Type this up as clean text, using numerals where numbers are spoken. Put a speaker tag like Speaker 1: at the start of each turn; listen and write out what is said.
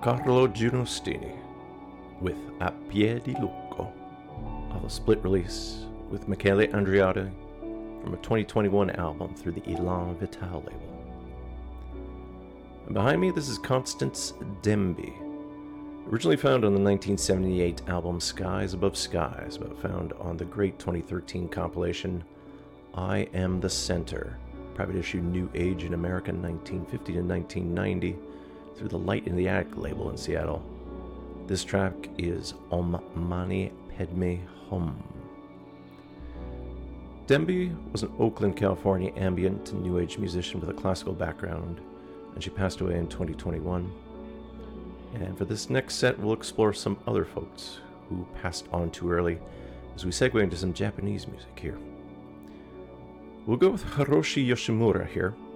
Speaker 1: Carlo Giustini with A Piedi Lucco, off a split release with Michele Andreotti from a 2021 album through the Elan Vital label. And behind me, this is Constance Demby, originally found on the 1978 album Skies Above Skies, but found on the great 2013 compilation I Am the Center, private issue New Age in America 1950 to 1990, through the Light in the Attic label in Seattle. This track is Om Mani Padme Hum. Demby was an Oakland, California ambient and new age musician with a classical background, and she passed away in 2021. And for this next set, we'll explore some other folks who passed on too early as we segue into some Japanese music here. We'll go with Hiroshi Yoshimura here,